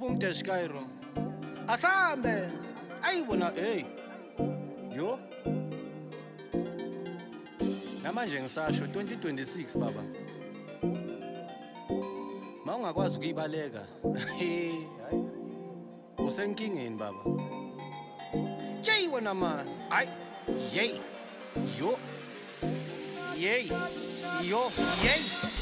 Stop umdash Cairo. Asambe. Ayi bona hey. Yo. Namanje ngisasho 2026 baba. Mawungakwazi ukuyibaleka. Hey. Usenkingeni baba. Jay wena man. Ay. Yey. Yo. Yey. Yo. Yey.